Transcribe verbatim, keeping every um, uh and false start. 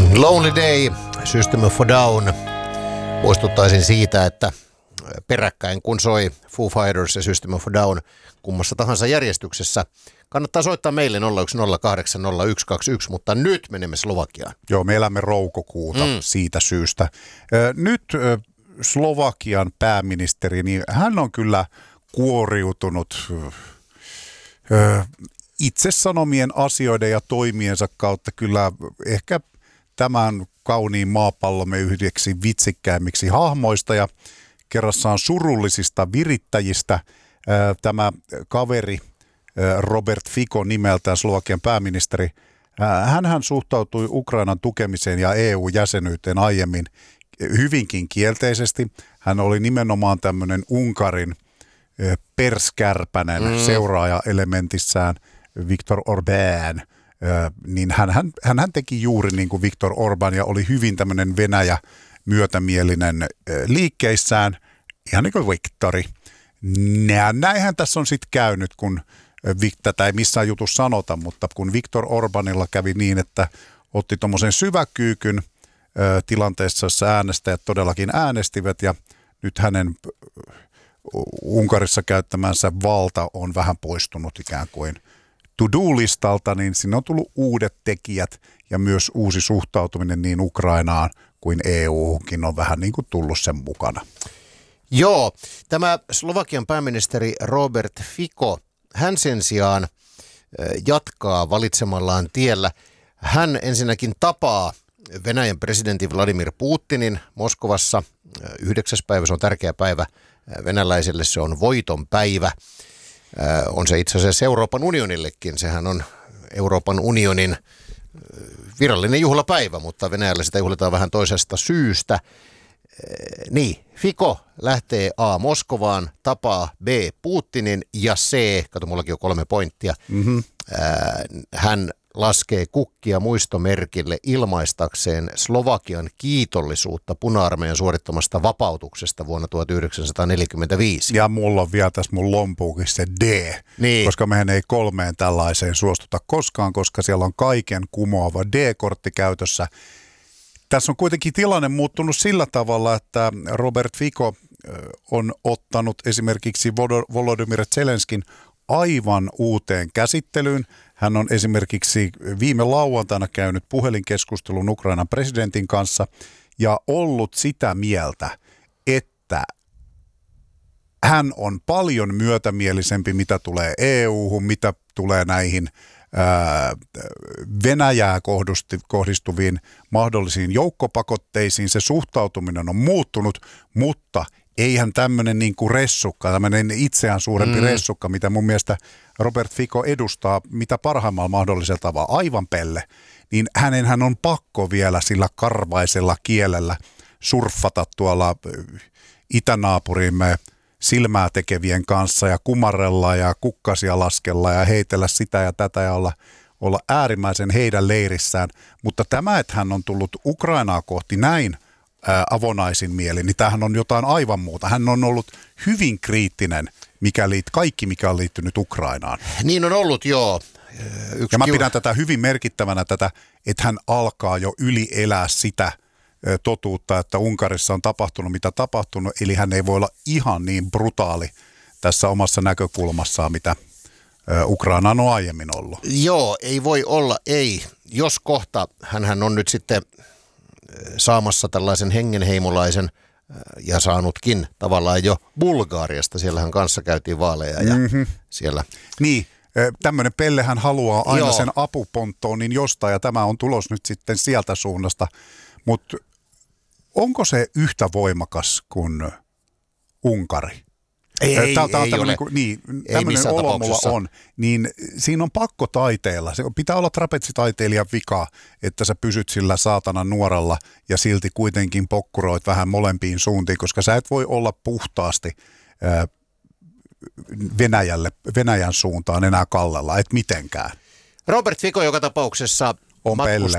Lonely Day, System of a Down. Muistuttaisin siitä, että peräkkäin kun soi Foo Fighters ja System of a Down kummassa tahansa järjestyksessä, kannattaa soittaa meille nolla yksi nolla kahdeksan nolla yksi kaksi yksi, mutta nyt menemme Slovakiaan. Joo, me elämme roukokuuta mm. siitä syystä. Nyt Slovakian pääministeri, niin hän on kyllä kuoriutunut itse sanomien asioiden ja toimiensa kautta kyllä ehkä tämän kauniin maapallomme yhdeksi vitsikkäimmiksi hahmoista ja kerrassaan surullisista virittäjistä. Tämä kaveri Robert Fico nimeltään, Slovakian pääministeri, hänhän suhtautui Ukrainan tukemiseen ja E U-jäsenyyteen aiemmin hyvinkin kielteisesti. Hän oli nimenomaan tämmöinen Unkarin perskärpänen mm. seuraaja elementissään Viktor Orbán. Niin hän, hän, hän teki juuri niin kuin Viktor Orbán ja oli hyvin tämmöinen Venäjä myötämielinen liikkeissään, ihan niin kuin Viktori. Näinhän tässä on sitten käynyt, kun tätä ei missään jutussa sanota, mutta kun Viktor Orbanilla kävi niin, että otti tuommoisen syväkyykyn tilanteessa, jossa äänestäjät todellakin äänestivät ja nyt hänen Unkarissa käyttämänsä valta on vähän poistunut ikään kuin to-do-listalta, niin sinne on tullut uudet tekijät ja myös uusi suhtautuminen niin Ukrainaan kuin E U-hunkin on vähän niin kuin tullut sen mukana. Joo, tämä Slovakian pääministeri Robert Fico, hän sen sijaan jatkaa valitsemallaan tiellä. Hän ensinnäkin tapaa Venäjän presidentin Vladimir Putinin Moskovassa. Yhdeksäs päivä, se on tärkeä päivä venäläisille, se on voiton päivä. On se itse asiassa Euroopan unionillekin, sehän on Euroopan unionin virallinen juhlapäivä, mutta Venäjällä sitä juhlitaan vähän toisesta syystä. Niin, Fico lähtee A. Moskovaan, tapaa B. Putinin ja C. Kato, mullakin on kolme pointtia. Mm-hmm. Hän laskee kukkia muistomerkille ilmaistakseen Slovakian kiitollisuutta puna-armeijan suorittamasta vapautuksesta vuonna tuhatyhdeksänsataaneljäkymmentäviisi. Ja mulla on vielä tässä mun lompuukin se D, niin. Koska mehän ei kolmeen tällaiseen suostuta koskaan, koska siellä on kaiken kumoava D-kortti käytössä. Tässä on kuitenkin tilanne muuttunut sillä tavalla, että Robert Fico on ottanut esimerkiksi Volodymyr Zelenskin aivan uuteen käsittelyyn. Hän on esimerkiksi viime lauantaina käynyt puhelinkeskustelun Ukrainan presidentin kanssa ja ollut sitä mieltä, että hän on paljon myötämielisempi, mitä tulee E U-hun, mitä tulee näihin ää, Venäjää kohdistuviin mahdollisiin joukkopakotteisiin. Se suhtautuminen on muuttunut, mutta eihän tämmöinen niin kuin ressukka, tämmöinen itseään suurempi mm. ressukka, mitä mun mielestä Robert Fico edustaa mitä parhaimmalla mahdollisella tavalla, aivan pelle, niin hänenhän on pakko vielä sillä karvaisella kielellä surffata tuolla itänaapurimme silmää tekevien kanssa ja kumarella ja kukkasia laskella ja heitellä sitä ja tätä ja olla, olla äärimmäisen heidän leirissään. Mutta tämä, että hän on tullut Ukrainaa kohti näin ää, avonaisin mieli, niin tämähän on jotain aivan muuta. Hän on ollut hyvin kriittinen, mikä liit, kaikki mikä on liittynyt Ukrainaan. Niin on ollut, joo. Yksi ja mä pidän tätä hyvin merkittävänä, tätä, että hän alkaa jo ylielää sitä totuutta, että Unkarissa on tapahtunut mitä tapahtunut, eli hän ei voi olla ihan niin brutaali tässä omassa näkökulmassaan, mitä Ukrainaan on aiemmin ollut. Joo, ei voi olla, ei. Jos kohta hänhän on nyt sitten saamassa tällaisen hengenheimolaisen ja saanutkin tavallaan jo Bulgariasta, siellähän kanssa käytiin vaaleja ja mm-hmm. siellä. Niin, tämmöinen pellehän haluaa aina Joo. sen apuponttoonin jostain ja tämä on tulos nyt sitten sieltä suunnasta, mutta onko se yhtä voimakas kuin Unkari? Ei, ei, Tää, ei ole. Niin, kuin, niin, tämmöinen olo mulla on. Niin siinä on pakko taiteella. Se pitää olla trapetsitaiteilijan vika, että sä pysyt sillä saatanan nuoralla ja silti kuitenkin pokkuroit vähän molempiin suuntiin, koska sä et voi olla puhtaasti ää, Venäjälle, Venäjän suuntaan enää kallella, et mitenkään. Robert Fico joka tapauksessa on matkustaa